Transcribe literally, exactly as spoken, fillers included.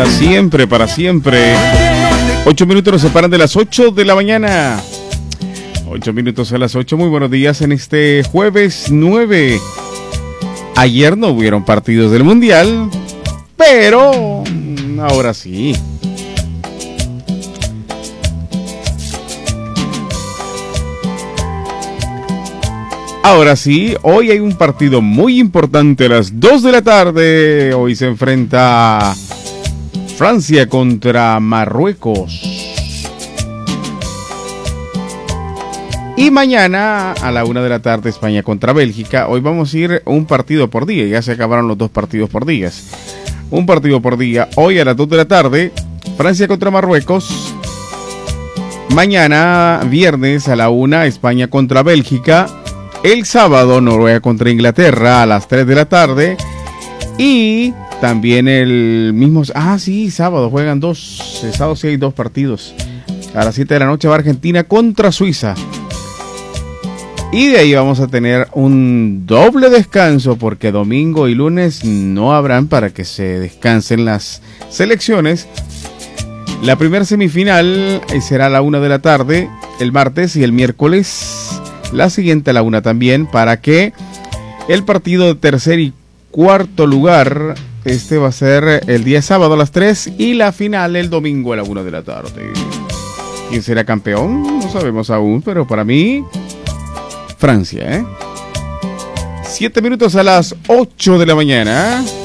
Para siempre, para siempre. Ocho minutos nos separan de las ocho de la mañana. Ocho minutos a las ocho. Muy buenos días en este jueves nueve. Ayer no hubieron partidos del Mundial, pero ahora sí. Ahora sí, hoy hay un partido muy importante a las dos de la tarde. Hoy se enfrenta Francia contra Marruecos. Y mañana a la una de la tarde España contra Bélgica. Hoy vamos a ir un partido por día. Ya se acabaron los dos partidos por días. Un partido por día. Hoy a las dos de la tarde Francia contra Marruecos. Mañana viernes a la una España contra Bélgica. El sábado, Noruega contra Inglaterra a las tres de la tarde. Y también el mismo... Ah, sí, sábado juegan dos. El sábado sí hay dos partidos. A las siete de la noche va Argentina contra Suiza. Y de ahí vamos a tener un doble descanso porque domingo y lunes no habrán para que se descansen las selecciones. La primera semifinal será a la una de la tarde el martes y el miércoles. La siguiente a la una también, para que el partido de tercer y cuarto lugar, este va a ser el día sábado a las tres y la final el domingo a la una de la tarde. ¿Quién será campeón? No sabemos aún, pero para mí, Francia, ¿eh? Siete minutos a las ocho de la mañana.